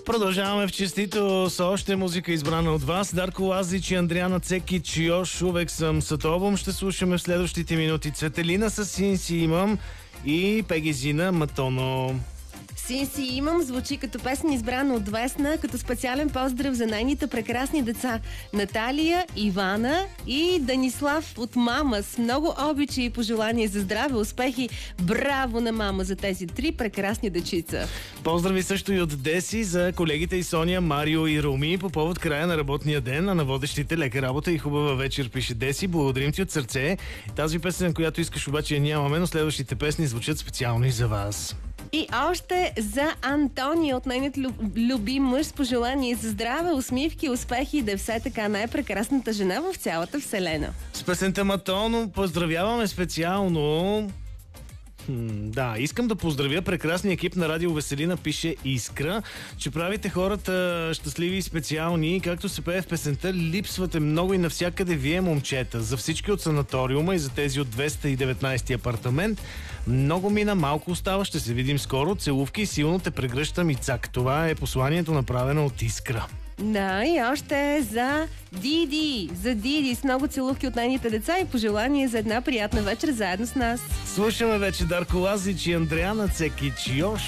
Продължаваме в честито с още музика, избрана от вас. Дарко Лазич и Андриана Цекич, Йош Увек съм Сатобом. Ще слушаме в следващите минути Цветелина с Син си имам и Пегизина Матоно. Син си имам звучи като песен, избрана от Весна, като специален поздрав за нейните прекрасни деца Наталия, Ивана и Данислав от мама, с много обичи и пожелания за здраве, успехи. Браво на мама за тези 3 прекрасни дечица. Поздрави също и от Деси за колегите и Соня, Марио и Руми по повод края на работния ден, а на водещите лека работа и хубава вечер, пише Деси. Благодарим ти от сърце. Тази песен, която искаш, обаче я нямаме, но следващите песни звучат специално и за вас. И още за Антония от нейният любим мъж с пожелание за здраве, усмивки, успехи и да е все така най-прекрасната жена в цялата вселена. С песента Матоно поздравяваме специално... Да, искам да поздравя прекрасния екип на Радио Веселина, пише Искра, че правите хората щастливи и специални. Както се пее в песента, липсвате много и навсякъде вие, момчета. За всички от санаториума и за тези от 219 апартамент. Много мина, малко остава, ще се видим скоро. Целувки и силно те прегръщам и цак. Това е посланието, направено от Искра. Да, и още за Диди. За Диди с много целувки от нейните деца и пожелание за една приятна вечер заедно с нас. Слушаме вече Дарко Лазич и Андриана Цекич, Йош